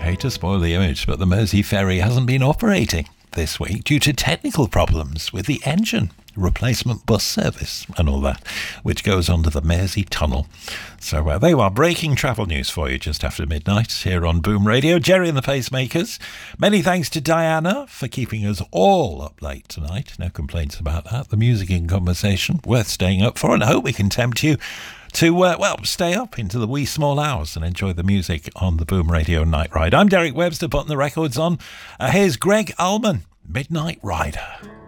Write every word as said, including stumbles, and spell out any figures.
Hate to spoil the image, but the Mersey ferry hasn't been operating this week due to technical problems with the engine, replacement bus service and all that, which goes under the Mersey Tunnel. So uh, there you are, breaking travel news for you just after midnight here on Boom Radio. Jerry and the Pacemakers. Many thanks to Diana for keeping us all up late tonight. No complaints about that. The music in conversation, worth staying up for, and I hope we can tempt you to, uh, well, stay up into the wee small hours and enjoy the music on the Boom Radio Night Ride. I'm Derek Webster, putting the records on. Uh, here's Greg Allman, Midnight Rider.